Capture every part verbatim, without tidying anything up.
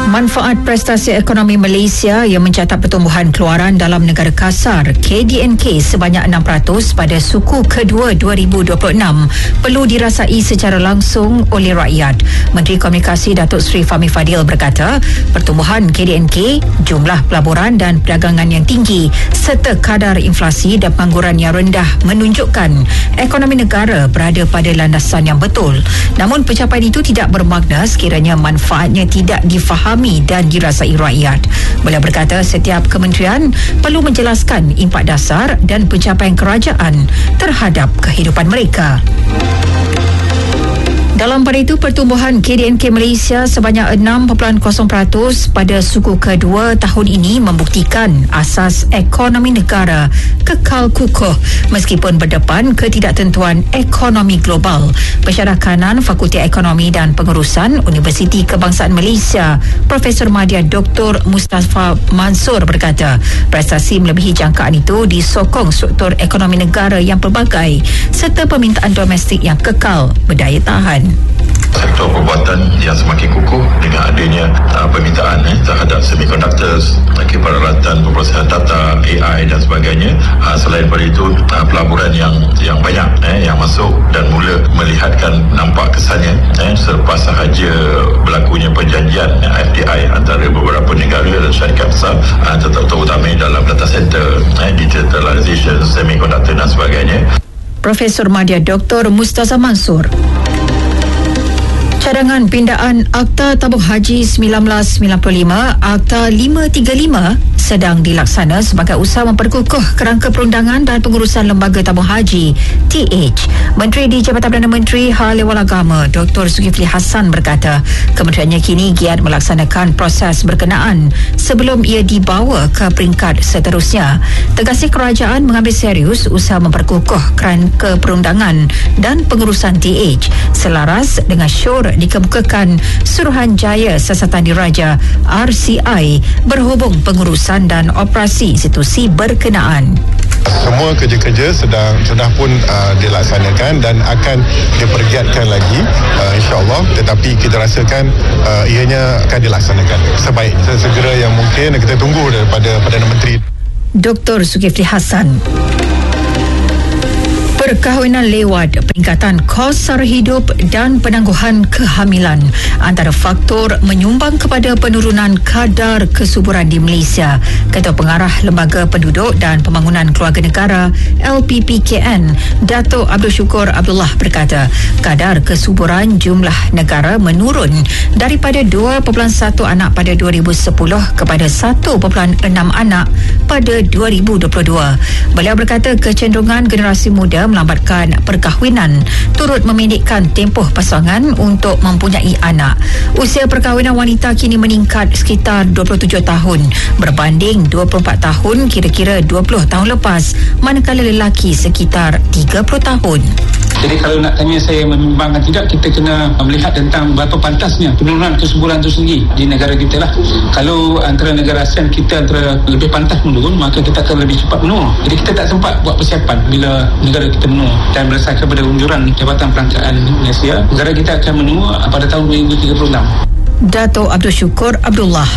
Manfaat prestasi ekonomi Malaysia yang mencatat pertumbuhan keluaran dalam negara kasar K D N K sebanyak enam peratus pada suku kedua dua ribu dua puluh enam perlu dirasai secara langsung oleh rakyat. Menteri Komunikasi Datuk Seri Fahmi Fadil berkata, pertumbuhan K D N K, jumlah pelaburan dan perdagangan yang tinggi serta kadar inflasi dan pengangguran yang rendah menunjukkan ekonomi negara berada pada landasan yang betul. Namun pencapaian itu tidak bermakna sekiranya manfaatnya tidak difahami dan dirasai rakyat. Beliau berkata setiap kementerian perlu menjelaskan impak dasar dan pencapaian kerajaan terhadap kehidupan mereka. Dalam pada itu, pertumbuhan K D N K Malaysia sebanyak enam perpuluhan kosong peratus pada suku kedua tahun ini membuktikan asas ekonomi negara kekal kukuh meskipun berdepan ketidaktentuan ekonomi global. Pensyarah kanan Fakulti Ekonomi dan Pengurusan Universiti Kebangsaan Malaysia, Profesor Madya Doktor Mustafa Mansur berkata, prestasi melebihi jangkaan itu disokong struktur ekonomi negara yang pelbagai serta permintaan domestik yang kekal berdaya tahan. Sektor perbuatan yang semakin kukuh dengan adanya uh, permintaan eh, terhadap semiconductors, peralatan pemrosesan data, A I dan sebagainya. Uh, selain daripada itu, uh, pelaburan yang yang banyak eh, yang masuk dan mula melihatkan nampak kesannya eh, selepas sahaja berlakunya perjanjian eh, F D I antara beberapa negara dan syarikat besar, uh, terutama dalam data center, eh, digitalization, semiconductor dan sebagainya. Profesor Madya Doktor Mustafa Mansur. Cadangan pindaan Akta Tabung Haji seribu sembilan ratus sembilan puluh lima Akta lima tiga lima sedang dilaksana sebagai usaha memperkukuh kerangka perundangan dan pengurusan lembaga tabung haji T H. Menteri di Jabatan Perdana Menteri Hal Ehwal Agama Doktor Zulkifli Hassan berkata, kementeriannya kini giat melaksanakan proses berkenaan sebelum ia dibawa ke peringkat seterusnya. Tegasnya kerajaan mengambil serius usaha memperkukuh kerangka perundangan dan pengurusan T H selaras dengan syur dikemukakan Suruhanjaya Siasatan Diraja R C I berhubung pengurusan dan operasi institusi berkenaan. Semua kerja-kerja sedang sudah pun uh, dilaksanakan dan akan dipergiatkan lagi uh, insya-Allah, tetapi kita rasakan uh, ianya akan dilaksanakan sebaik sesegera yang mungkin. Kita tunggu daripada Perdana Menteri Doktor Zulkifli Hassan. Perkahwinan lewat, peningkatan kos sara hidup dan penangguhan kehamilan antara faktor menyumbang kepada penurunan kadar kesuburan di Malaysia, kata Pengarah Lembaga Penduduk dan Pembangunan Keluarga Negara L P P K N, Dato' Abdul Syukur Abdullah berkata, kadar kesuburan jumlah negara menurun daripada dua perpuluhan satu anak pada dua ribu sepuluh kepada satu perpuluhan enam anak pada dua ribu dua puluh dua. Beliau berkata kecenderungan generasi muda melambatkan perkahwinan turut memendekkan tempoh pasangan untuk mempunyai anak. Usia perkahwinan wanita kini meningkat sekitar dua puluh tujuh tahun berbanding dua puluh empat tahun kira-kira dua puluh tahun lepas, manakala lelaki sekitar tiga puluh tahun. Jadi kalau nak tanya saya membimbangkan tidak, kita kena melihat tentang berapa pantasnya penurunan kesuburan itu sendiri di negara kita lah. Kalau antara negara ASEAN kita antara lebih pantas menurun, maka kita akan lebih cepat menurun. Jadi kita tak sempat buat persiapan bila negara kita menurun. Dan berdasarkan pada unjuran Jabatan Perangkaan Malaysia, negara kita akan menurun pada tahun dua ribu tiga puluh enam. Dato' Abdul Syukur Abdullah.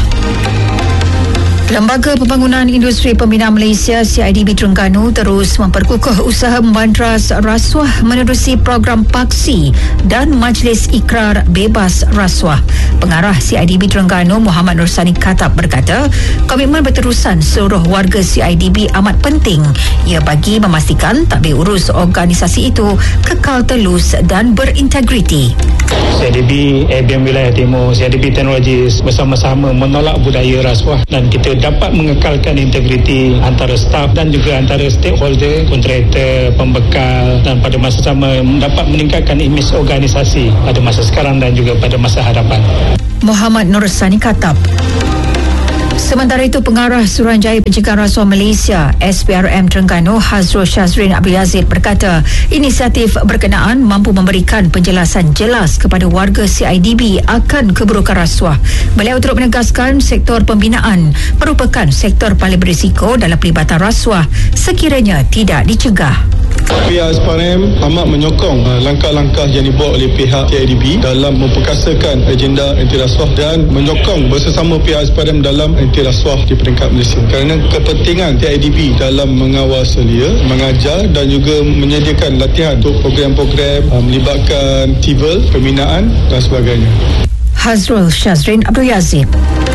Lembaga Pembangunan Industri Pembinaan Malaysia C I D B Terengganu terus memperkukuh usaha membantras rasuah menerusi program Paksi dan Majlis Ikrar Bebas Rasuah. Pengarah C I D B Terengganu Muhammad Nursani Khattab berkata, komitmen berterusan seluruh warga C I D B amat penting. Ia bagi memastikan tadbir urus organisasi itu kekal telus dan berintegriti. C I D B A B M Wilayah Timur, C I D B Teknologi bersama-sama menolak budaya rasuah dan kita dapat mengekalkan integriti antara staf dan juga antara stakeholder, kontraktor, pembekal dan pada masa sama dapat meningkatkan imej organisasi pada masa sekarang dan juga pada masa hadapan. Muhammad Nursani Khattab. Sementara itu, Pengarah Suruhanjaya Pencegahan Rasuah Malaysia S P R M Terengganu Hazrul Syazrin Abdul Yazid berkata, inisiatif berkenaan mampu memberikan penjelasan jelas kepada warga C I D B akan keburukan rasuah. Beliau turut menegaskan sektor pembinaan merupakan sektor paling berisiko dalam pelibatan rasuah sekiranya tidak dicegah. Pihak S P A R M amat menyokong uh, langkah-langkah yang dibuat oleh pihak T I D B dalam memperkasakan agenda anti rasuah dan menyokong bersama pihak S P A R M dalam anti rasuah di peringkat Malaysia. Kerana kepentingan T I D B dalam mengawal selia, mengajar dan juga menyediakan latihan untuk program-program uh, melibatkan civil, pembinaan dan sebagainya. Hazrul Syazrin Abdul Yazid.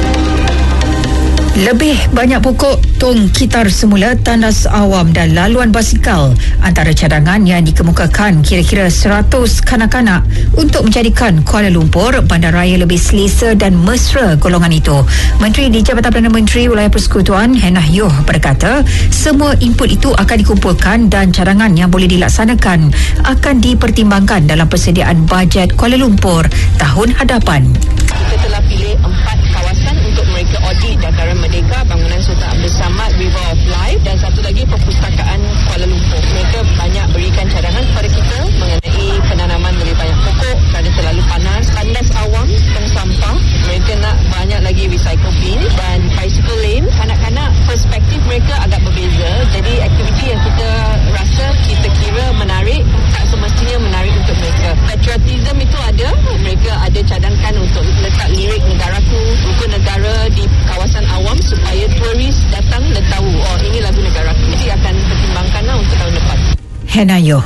Lebih banyak pokok, tong kitar semula, tandas awam dan laluan basikal antara cadangan yang dikemukakan kira-kira seratus kanak-kanak untuk menjadikan Kuala Lumpur bandaraya lebih selesa dan mesra golongan itu. Menteri di Jabatan Perdana Menteri Wilayah Persekutuan Hannah Yeoh berkata semua input itu akan dikumpulkan dan cadangan yang boleh dilaksanakan akan dipertimbangkan dalam persediaan bajet Kuala Lumpur tahun hadapan. Kita telah pilih empat kawasan untuk mereka audit: Dataran Merdeka, Bangunan Sultan Abdul Samad, River of Life dan satu lagi Perpustakaan Kuala Lumpur. Mereka banyak berikan cadangan kepada kita mengenai penanaman lebih banyak pokok kerana terlalu panas, tandas awam, tong sampah, mereka nak banyak lagi recycle bin dan bicycle lane. Kanak-kanak perspektif mereka agak berbeza, jadi aktiviti yang kita rasa kita kira menarik tak semestinya menarik untuk mereka. Patriotism itu ada, mereka ada cadangkan untuk letak lirik negaraku, buku negara di kawasan awam supaya turis datang dan tahu oh ini lagu negaraku. Jadi akan pertimbangkanlah untuk tahun depan. Hannah Yeoh.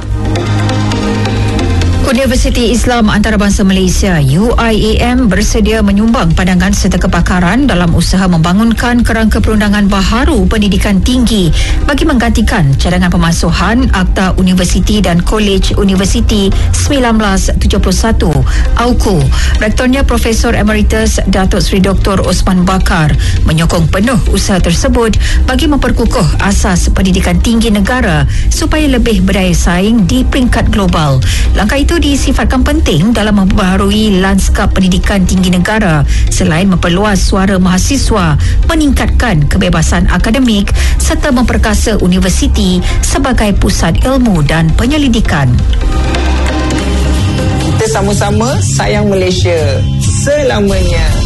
Universiti Islam Antarabangsa Malaysia U I A M bersedia menyumbang pandangan serta kepakaran dalam usaha membangunkan kerangka perundangan baharu pendidikan tinggi bagi menggantikan cadangan pemasuhan Akta Universiti dan Kolej Universiti seribu sembilan ratus tujuh puluh satu A U K U. Rektornya Profesor Emeritus Datuk Seri Doktor Osman Bakar menyokong penuh usaha tersebut bagi memperkukuh asas pendidikan tinggi negara supaya lebih berdaya saing di peringkat global. Langkah itu disifatkan penting dalam memperbaharui lanskap pendidikan tinggi negara selain memperluas suara mahasiswa, meningkatkan kebebasan akademik serta memperkasa universiti sebagai pusat ilmu dan penyelidikan. Kita sama-sama sayang Malaysia selamanya.